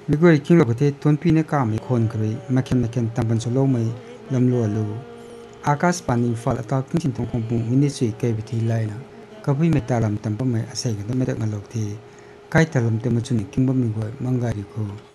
มีกูคิงเราประเทศทวนปีนกามคนกรีมาเข็นตามบันโซโลไม่ลำลัวลูอากาศปานิฟอลตาคิงสินทงคงปุ่งมินิสุยเกวิธีไลนะก็พี่เมตาลำตัมปะไม่อาศัยกันไม่ได้กันหลอกทีใกล้ตาลำเต็มจุนิคิงบ่มีกวยมังการิโค